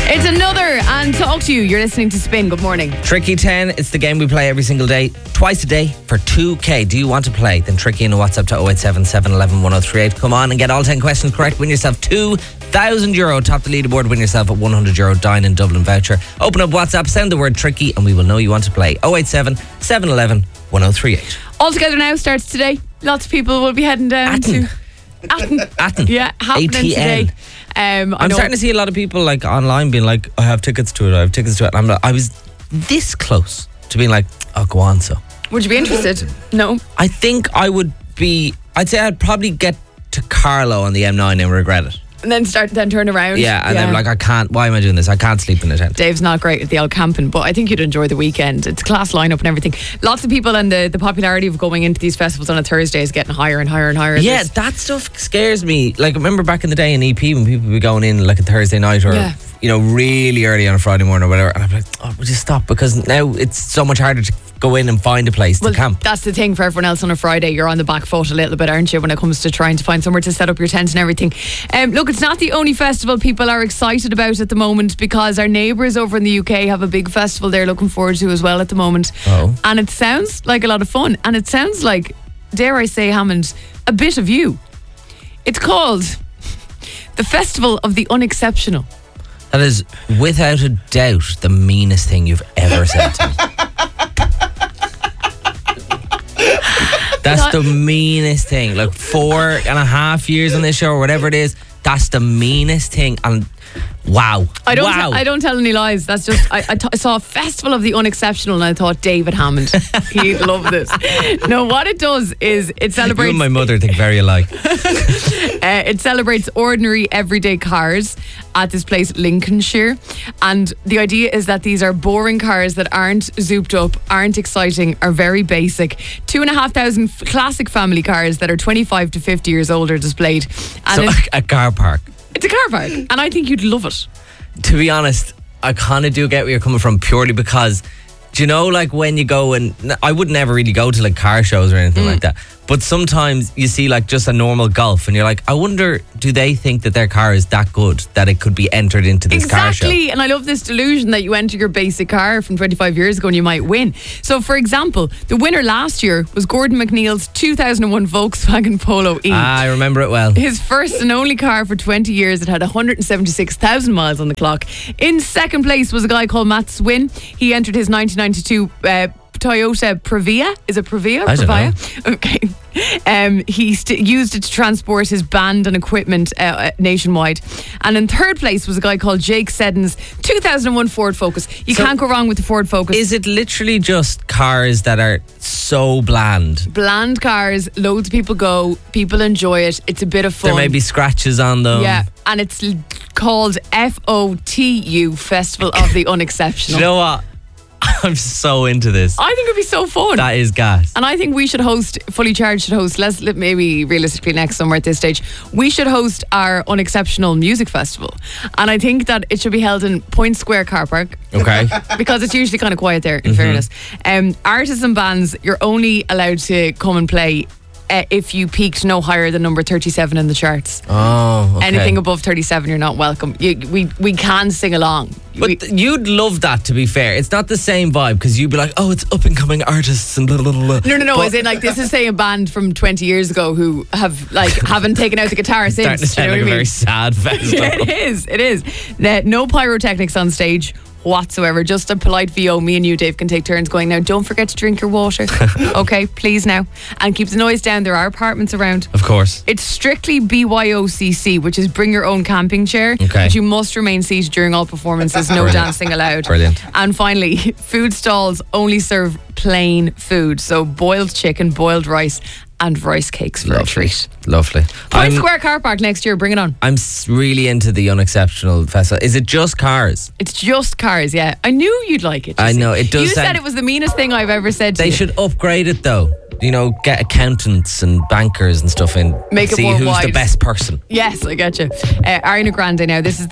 It's another and talk to you. You're listening to Spin. Good morning. Tricky 10, it's the game we play every single day, twice a day for 2k. Do you want to play? Then Tricky in a WhatsApp to 087 711 1038. Come on and get all 10 questions correct. Win yourself €2,000. Top the leaderboard. Win yourself a €100 Dine in Dublin voucher. Open up WhatsApp, send the word Tricky, and we will know you want to play. 087 711 1038. All Together Now starts today. Lots of people will be heading down to Atten. Yeah, happening ATN. today. I'm starting to see a lot of people like online being like, I have tickets to it. And I'm like, I was this close to being like, oh, go on, so. Would you be interested? No. I think I would be, I'd say I'd probably get to Carlow on the M9 and regret it. And then turn around. Yeah, and then like, I can't, why am I doing this? I can't sleep in a tent. Dave's not great at the old camping, but I think you'd enjoy the weekend. It's a class lineup and everything. Lots of people, and the popularity of going into these festivals on a Thursday is getting higher and higher and higher. Yeah, that stuff scares me. Like, I remember back in the day in EP when people would be going in like a Thursday night or, really early on a Friday morning or whatever. And I'm like, oh, would you stop? Because now it's so much harder to go in and find a place to camp. That's the thing for everyone else on a Friday. You're on the back foot a little bit, aren't you, when it comes to trying to find somewhere to set up your tent and everything. Look, it's not the only festival people are excited about at the moment, because our neighbours over in the UK have a big festival they're looking forward to as well at the moment. Oh. And it sounds like a lot of fun. And it sounds like, dare I say, Hammond, a bit of you. It's called the Festival of the Unexceptional. That is, without a doubt, the meanest thing you've ever said to me. That's the meanest thing. Like 4.5 years on this show or whatever it is, that's the meanest thing. And wow. I don't tell any lies. That's just, I saw a Festival of the Unexceptional and I thought David Hammond, he'd love this. No, what it does is it celebrates... You and my mother think very alike. It celebrates ordinary, everyday cars at this place, Lincolnshire. And the idea is that these are boring cars that aren't zooped up, aren't exciting, are very basic. 2,500 classic family cars that are 25 to 50 years old are displayed. And so a car park. It's a car park, and I think you'd love it. To be honest, I kind of do get where you're coming from, purely because, do you know, like when you go and I would never really go to like car shows or anything like that, but sometimes you see like just a normal Golf and you're like, I wonder, do they think that their car is that good that it could be entered into this car show? Exactly, and I love this delusion that you enter your basic car from 25 years ago and you might win. So for example, the winner last year was Gordon McNeil's 2001 Volkswagen Polo E. I remember it well. His first and only car for 20 years. It had 176,000 miles on the clock. In second place was a guy called Matt Swin. He entered his 1992 Toyota Previa. Is it Previa? I don't know. Okay. He used it to transport his band and equipment nationwide. And in third place was a guy called Jake Seddon's 2001 Ford Focus. You can't go wrong with the Ford Focus. Is it literally just cars that are so bland? Bland cars, loads of people go, people enjoy it, it's a bit of fun. There may be scratches on them. Yeah, and it's called FOTU, Festival of the Unexceptional. Do you know what? I'm so into this. I think it'd be so fun. That is gas. And I think we should host, Fully Charged should host, let's maybe realistically next summer at this stage, we should host our Unexceptional Music Festival. And I think that it should be held in Point Square Car Park. Okay. Because it's usually kind of quiet there, in fairness. Artists and bands, you're only allowed to come and play if you peaked no higher than number 37 in the charts. Oh, okay. Anything above 37, you're not welcome. We can sing along. But you'd love that, to be fair. It's not the same vibe, because you'd be like, oh, it's up and coming artists and blah, blah, blah. No. As in, like, this is, say, a band from 20 years ago who have, like, haven't taken out the guitar since. Starting to sound like a very sad festival. Yeah, it is. No pyrotechnics on stage whatsoever, just a polite VO. Me and you, Dave, can take turns going, now don't forget to drink your water. Okay, please now, and keep the noise down. There are apartments around, of course. It's strictly BYOCC, which is bring your own camping chair. Okay. But you must remain seated during all performances. No dancing allowed. Brilliant. And finally, food stalls only serve plain food, so boiled chicken, boiled rice and rice cakes for a treat. Lovely. Point Square Car Park next year, bring it on. I'm really into the Unexceptional Festival. Is it just cars? It's just cars, yeah. I knew you'd like it. I know, it does. You said it was the meanest thing I've ever said to you. They should upgrade it though. You know, get accountants and bankers and stuff in. Make it see more who's wide. the best person. Yes, I get you. Ariana Grande now. This is